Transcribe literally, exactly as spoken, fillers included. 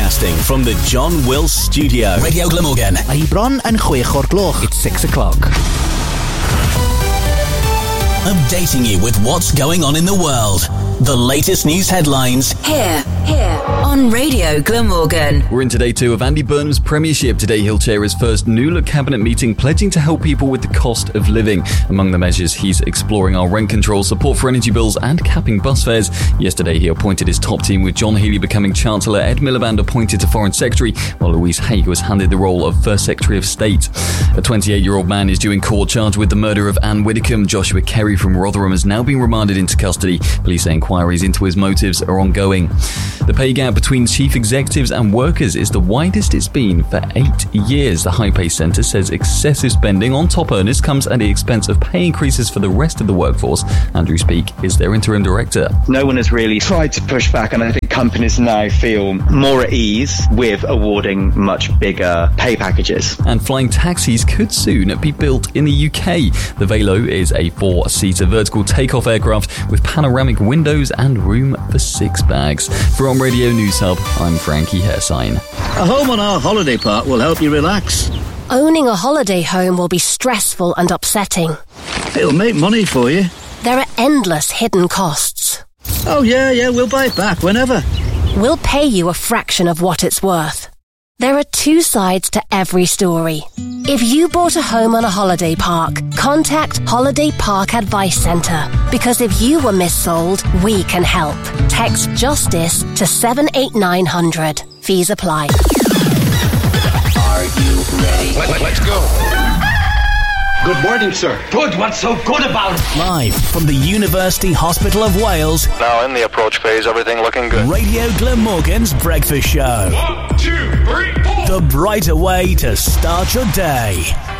Broadcasting from the John Wills Studio. Radio Glamorgan. Ai bron yn chwech o'r gloch. It's six o'clock. Updating you with what's going on in the world. The latest news headlines. Here, here, on Radio Glamorgan. We're into day two of Andy Burnham's premiership. Today he'll chair his first New Look cabinet meeting, pledging to help people with the cost of living. Among the measures, he's exploring our rent control, support for energy bills and capping bus fares. Yesterday he appointed his top team, with John Healey becoming Chancellor, Ed Miliband appointed to Foreign Secretary, while Louise Haigh was handed the role of First Secretary of State. A twenty-eight-year-old man is due in court charged with the murder of Anne Widdecombe. Joshua Kerry from Rotherham has now been remanded into custody. Police say inquiries into his motives are ongoing. The pay gap between chief executives and workers is the widest it's been for eight years. The High Pay Centre says excessive spending on top earners comes at the expense of pay increases for the rest of the workforce. Andrew Speake is their interim director. No one has really tried to push back, and I think companies now feel more at ease with awarding much bigger pay packages. And flying taxis could soon be built in the U K. The Velo is a four-seater vertical takeoff aircraft with panoramic windows and room for six bags. From Radio News Hub, I'm Frankie Hairsign. A home on our holiday park will help you relax. Owning a holiday home will be stressful and upsetting. It'll make money for you. There are endless hidden costs. Oh yeah, yeah, we'll buy it back whenever. We'll pay you a fraction of what it's worth. There are two sides to every story. If you bought a home on a holiday park, contact Holiday Park Advice Centre, because if you were missold, we can help. Text JUSTICE to seven eight nine hundred. Fees apply. Are you ready? Let, let, let's go. Good morning, sir. Good. What's so good about it? Live from the University Hospital of Wales. Now in the approach phase, everything looking good. Radio Glamorgan's breakfast show. One, two, three, four. The brighter way to start your day.